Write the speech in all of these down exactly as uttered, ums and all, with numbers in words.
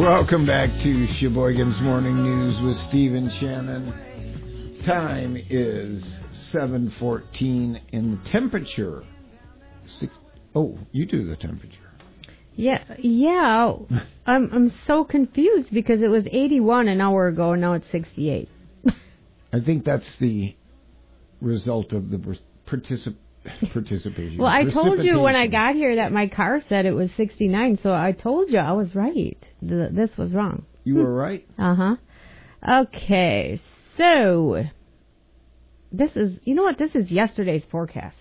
Welcome back to Sheboygan's Morning News with Steve and Shannon. Time is seven fourteen and the temperature... Six, oh, you do the temperature. Yeah, yeah. I'm I'm so confused because it was eighty-one an hour ago and now it's sixty-eight. I think that's the result of the particip- participation. Well, I told you when I got here that my car said it was sixty-nine, so I told you I was right. The, this was wrong. You were right? Uh-huh. Okay, so this is, you know what, this is yesterday's forecast.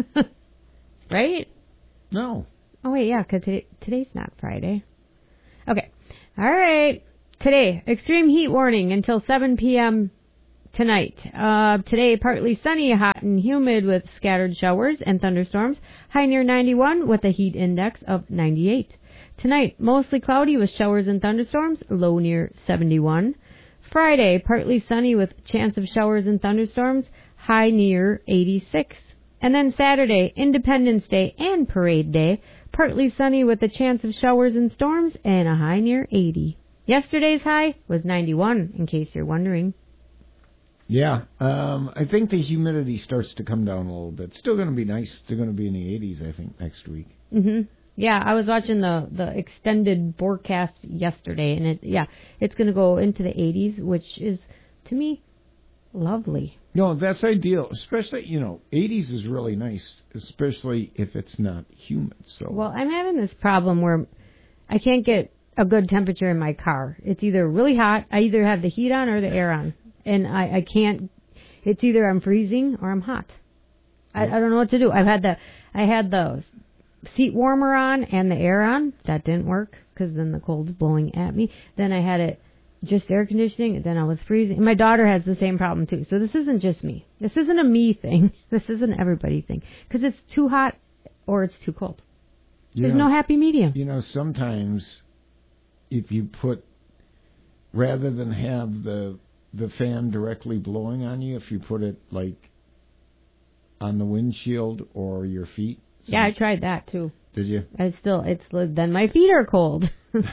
Right? No. Oh, wait, yeah, because today, today's not Friday. Okay. All right. Today, extreme heat warning until seven p.m. tonight. Uh, today, partly sunny, hot and humid with scattered showers and thunderstorms. High near ninety-one with a heat index of ninety-eight. Tonight, mostly cloudy with showers and thunderstorms. Low near seventy-one. Friday, partly sunny with chance of showers and thunderstorms. High near eighty-six. And then Saturday, Independence Day and Parade Day. Partly sunny with a chance of showers and storms and a high near eighty. Yesterday's high was ninety-one, in case you're wondering. Yeah, um, I think the humidity starts to come down a little bit. Still going to be nice. Still going to be in the eighties, I think, next week. Mm-hmm. Yeah, I was watching the, the extended forecast yesterday, and it yeah, it's going to go into the eighties, which is, to me, lovely. No, that's ideal. Especially, you know, eighties is really nice, especially if it's not humid. So. Well, I'm having this problem where I can't get a good temperature in my car. It's either really hot, I either have the heat on or the air on. And I, I can't, it's either I'm freezing or I'm hot. I, I don't know what to do. I've had the, I had the seat warmer on and the air on. That didn't work because then the cold's blowing at me. Then I had it just air conditioning and then I was freezing. And my daughter has the same problem too. So this isn't just me. This isn't a me thing. This isn't an everybody thing. Because it's too hot or it's too cold. You There's know, no happy medium. You know, sometimes if you put, rather than have the the fan directly blowing on you, if you put it like on the windshield or your feet. Yeah, I tried that too. Did you? I still, it's, then my feet are cold.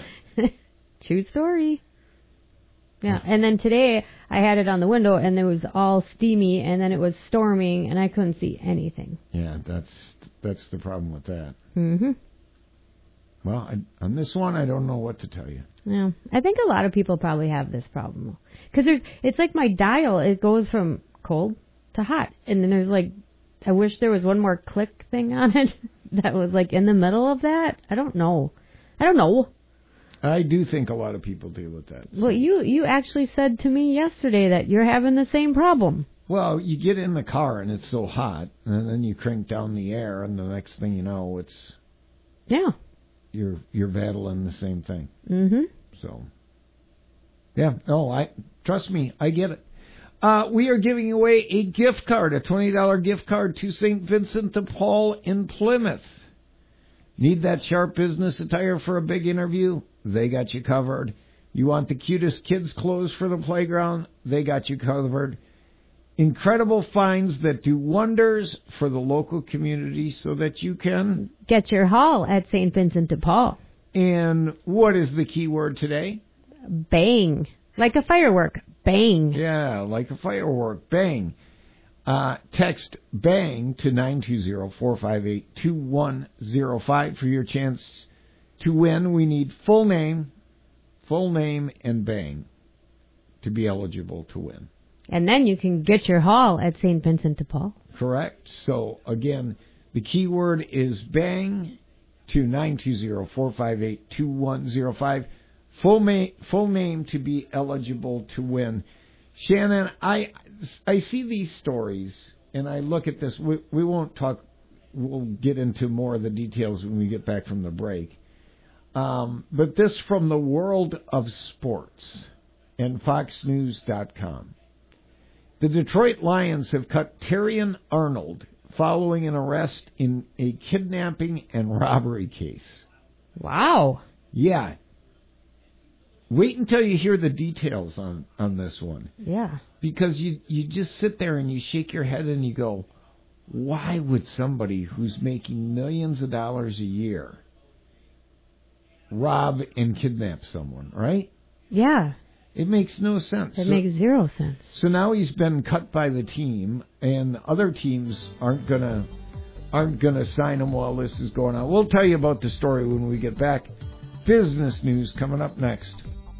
True story. Yeah, and then today I had it on the window and it was all steamy and then it was storming and I couldn't see anything. Yeah, that's that's the problem with that. Mm-hmm. Well, I, on this one, I don't know what to tell you. Yeah, I think a lot of people probably have this problem. Because there's, it's like my dial, it goes from cold to hot. And then there's like, I wish there was one more click thing on it that was like in the middle of that. I don't know. I don't know. I do think a lot of people deal with that. So. Well, you, you actually said to me yesterday that you're having the same problem. Well, you get in the car and it's so hot, and then you crank down the air, and the next thing you know, it's... Yeah. You're you're battling the same thing. Mm-hmm. So, yeah. No, I trust me, I get it. Uh, we are giving away a gift card, a twenty dollars gift card to Saint Vincent de Paul in Plymouth. Need that sharp business attire for a big interview? They got you covered. You want the cutest kids' clothes for the playground? They got you covered. Incredible finds that do wonders for the local community so that you can... Get your haul at Saint Vincent de Paul. And what is the key word today? Bang. Like a firework. Bang. Yeah, like a firework. Bang. Uh, text BANG to nine two zero, four five eight, two one zero five for your chance to win. We need full name, full name, and BANG to be eligible to win. And then you can get your haul at Saint Vincent de Paul. Correct. So, again, the key word is BANG to nine two zero, four five eight, two one zero five. Full, ma- full name to be eligible to win. Shannon, I, I see these stories, and I look at this. We, we won't talk. We'll get into more of the details when we get back from the break. Um, but this from the world of sports and fox news dot com. The Detroit Lions have cut Terrion Arnold following an arrest in a kidnapping and robbery case. Wow. Yeah. Wait until you hear the details on, on this one. Yeah. Because you, you just sit there and you shake your head and you go, why would somebody who's making millions of dollars a year, rob and kidnap someone, right? Yeah. It makes no sense. It so, makes zero sense. So now he's been cut by the team, and other teams aren't gonna aren't gonna sign him while this is going on. We'll tell you about the story when we get back. Business news coming up next.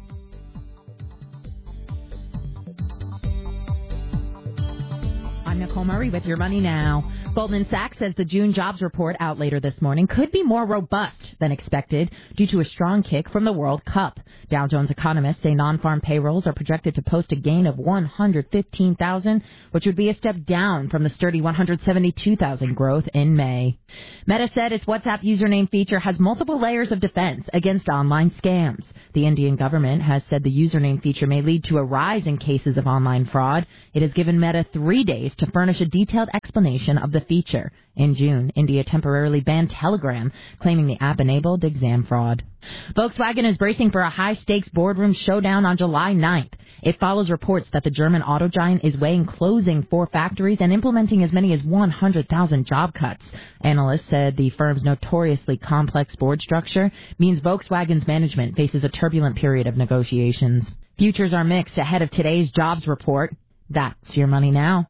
I'm Nicole Murray with Your Money Now. Goldman Sachs says the June jobs report out later this morning could be more robust than expected due to a strong kick from the World Cup. Dow Jones economists say non-farm payrolls are projected to post a gain of one hundred fifteen thousand, which would be a step down from the sturdy one hundred seventy-two thousand growth in May. Meta said its WhatsApp username feature has multiple layers of defense against online scams. The Indian government has said the username feature may lead to a rise in cases of online fraud. It has given Meta three days to furnish a detailed explanation of the feature. In June, India temporarily banned Telegram, claiming the app enabled exam fraud. Volkswagen is bracing for a high-stakes boardroom showdown on July ninth. It follows reports that the German auto giant is weighing closing four factories and implementing as many as one hundred thousand job cuts. Analysts said the firm's notoriously complex board structure means Volkswagen's management faces a turbulent period of negotiations. Futures are mixed ahead of today's jobs report. That's Your Money Now.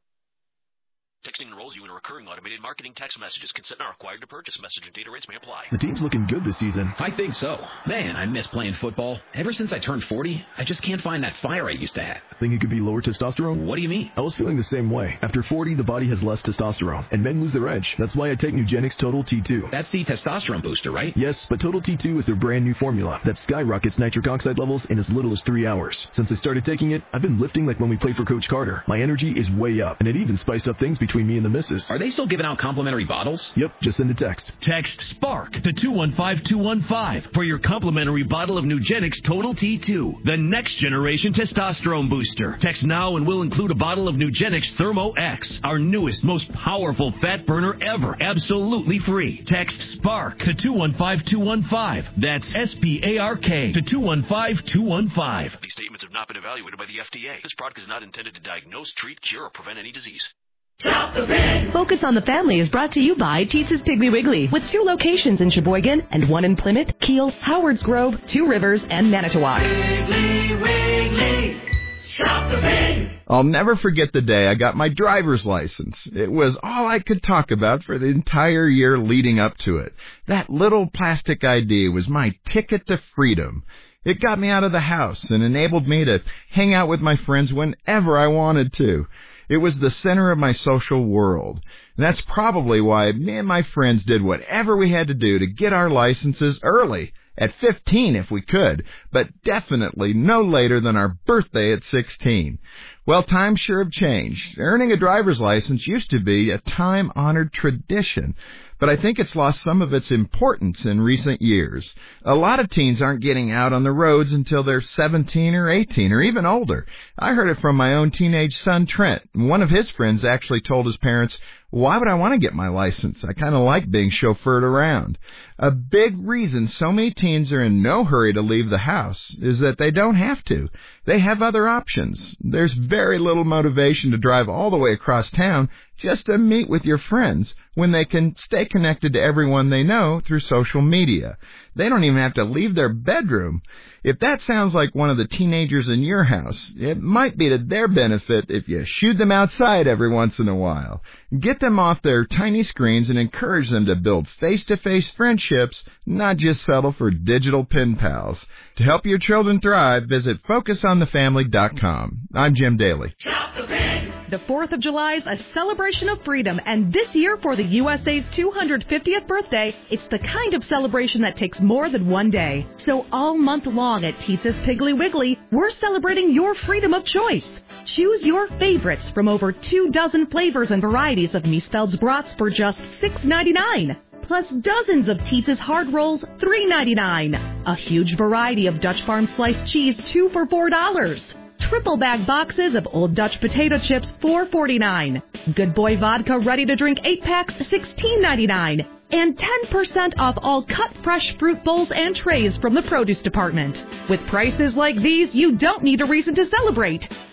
Texting enrolls you in a recurring automated marketing text messages. Consent not required to purchase. Message and data rates may apply. The team's looking good this season. I think so. Man, I miss playing football. Ever since I turned forty, I just can't find that fire I used to have. Think it could be lower testosterone? What do you mean? I was feeling the same way. After forty, the body has less testosterone, and men lose their edge. That's why I take Nugenix Total T two. That's the testosterone booster, right? Yes, but Total T two is their brand new formula that skyrockets nitric oxide levels in as little as three hours. Since I started taking it, I've been lifting like when we played for Coach Carter. My energy is way up, and it even spiced up things between me and the missus. Are they still giving out complimentary bottles? Yep, just send a text. Text SPARK to two one five two one five for your complimentary bottle of Nugenix Total T two, the next generation testosterone booster. Text now and we'll include a bottle of Nugenix Thermo X, our newest, most powerful fat burner ever, absolutely free. Text SPARK to two one five two one five. That's S P A R K to two one five two one five. These statements have not been evaluated by the F D A. This product is not intended to diagnose, treat, cure, or prevent any disease. Stop the pain! Focus on the Family is brought to you by Teetza's Piggly Wiggly, with two locations in Sheboygan and one in Plymouth, Kiel, Howards Grove, Two Rivers, and Manitowoc. Piggly Wiggly, stop the pain! I'll never forget the day I got my driver's license. It was all I could talk about for the entire year leading up to it. That little plastic I D was my ticket to freedom. It got me out of the house and enabled me to hang out with my friends whenever I wanted to. It was the center of my social world. And that's probably why me and my friends did whatever we had to do to get our licenses early, at fifteen if we could, but definitely no later than our birthday at sixteen. Well, times sure have changed. Earning a driver's license used to be a time-honored tradition, but I think it's lost some of its importance in recent years. A lot of teens aren't getting out on the roads until they're seventeen or eighteen or even older. I heard it from my own teenage son, Trent. One of his friends actually told his parents, "Why would I want to get my license? I kind of like being chauffeured around." A big reason so many teens are in no hurry to leave the house is that they don't have to. They have other options. There's very little motivation to drive all the way across town just to meet with your friends when they can stay connected to everyone they know through social media. They don't even have to leave their bedroom. If that sounds like one of the teenagers in your house, it might be to their benefit if you shoot them outside every once in a while. Get them off their tiny screens and encourage them to build face-to-face friendships, not just settle for digital pen pals. To help your children thrive, visit focus on the family dot com. I'm Jim Daly. Stop the pain! The fourth of July is a celebration of freedom, and this year for the U S A's two hundred fiftieth birthday, it's the kind of celebration that takes more than one day. So all month long at Teetza's Piggly Wiggly, we're celebrating your freedom of choice. Choose your favorites from over two dozen flavors and varieties of Miesfeld's brats for just six ninety-nine. Plus dozens of Teetza's hard rolls, three ninety-nine. A huge variety of Dutch Farm sliced cheese, two for four dollars. Triple bag boxes of Old Dutch potato chips, four forty-nine. Good Boy vodka ready to drink eight packs, sixteen ninety-nine. And ten percent off all cut fresh fruit bowls and trays from the produce department. With prices like these, you don't need a reason to celebrate.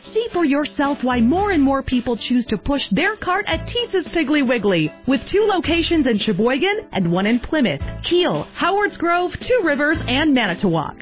See for yourself why more and more people choose to push their cart at Teetz's Piggly Wiggly, with two locations in Sheboygan and one in Plymouth, Kiel, Howards Grove, Two Rivers, and Manitowoc.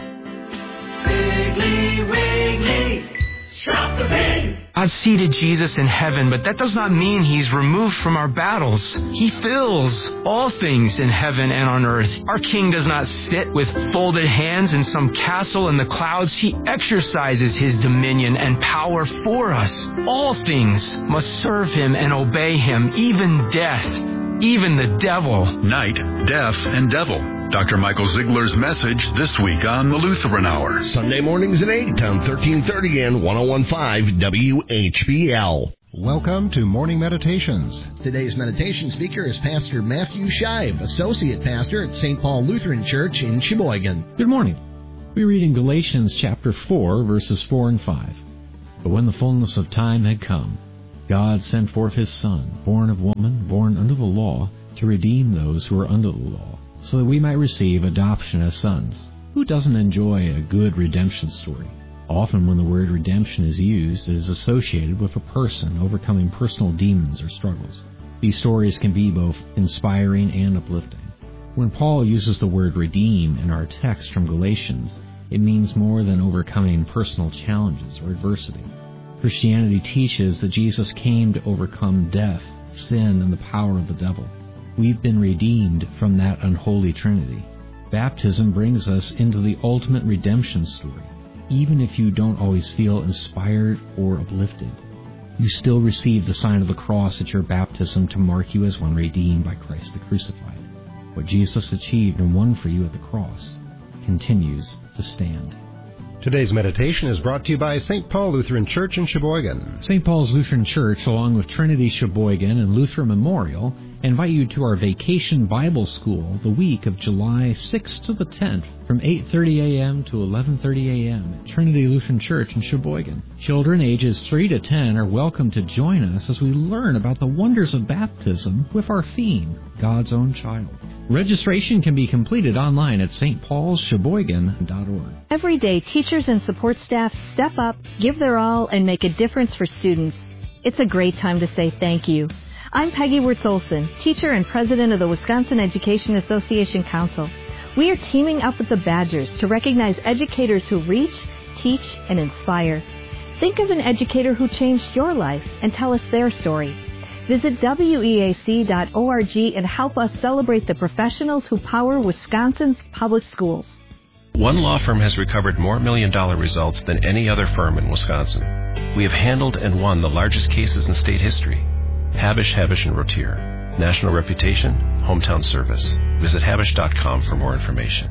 Piggly Wiggly, shop the pig. I've seated Jesus in heaven, but that does not mean he's removed from our battles. He fills all things in heaven and on earth. Our King does not sit with folded hands in some castle in the clouds. He exercises his dominion and power for us. All things must serve him and obey him, even death, even the devil. Night, death, and devil. Doctor Michael Ziegler's message this week on the Lutheran Hour. Sunday mornings at eight on thirteen thirty and one oh one point five W H B L. Welcome to Morning Meditations. Today's meditation speaker is Pastor Matthew Scheib, Associate Pastor at Saint Paul Lutheran Church in Sheboygan. Good morning. We read in Galatians chapter four, verses four and five. But when the fullness of time had come, God sent forth his Son, born of woman, born under the law, to redeem those who are under the law, so that we might receive adoption as sons. Who doesn't enjoy a good redemption story? Often when the word redemption is used, it is associated with a person overcoming personal demons or struggles. These stories can be both inspiring and uplifting. When Paul uses the word redeem in our text from Galatians, it means more than overcoming personal challenges or adversity. Christianity teaches that Jesus came to overcome death, sin, and the power of the devil. We've been redeemed from that unholy trinity. Baptism brings us into the ultimate redemption story. Even if you don't always feel inspired or uplifted, you still receive the sign of the cross at your baptism to mark you as one redeemed by Christ the crucified. What Jesus achieved and won for you at the cross continues to stand. Today's meditation is brought to you by Saint Paul Lutheran Church in Sheboygan. Saint Paul's Lutheran Church, along with Trinity Sheboygan and Lutheran Memorial, invite you to our Vacation Bible School the week of July sixth to the tenth from eight thirty a.m. to eleven thirty a.m. at Trinity Lutheran Church in Sheboygan. Children ages three to ten are welcome to join us as we learn about the wonders of baptism with our theme, God's Own Child. Registration can be completed online at s t pauls sheboygan dot org. Every day, teachers and support staff step up, give their all, and make a difference for students. It's a great time to say thank you. I'm Peggy Wirtz-Olson, teacher and president of the Wisconsin Education Association Council. We are teaming up with the Badgers to recognize educators who reach, teach, and inspire. Think of an educator who changed your life and tell us their story. Visit W E A C dot org and help us celebrate the professionals who power Wisconsin's public schools. One law firm has recovered more million-dollar results than any other firm in Wisconsin. We have handled and won the largest cases in state history. Habish, Habish and Rotier. National reputation, hometown service. Visit habish dot com for more information.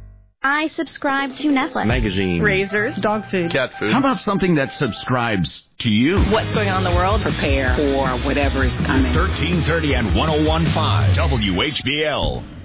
I subscribe to Netflix. Magazine. Razors. Dog food. Cat food. How about something that subscribes to you? What's going on in the world? Prepare for whatever is coming. thirteen thirty and one oh one point five W H B L.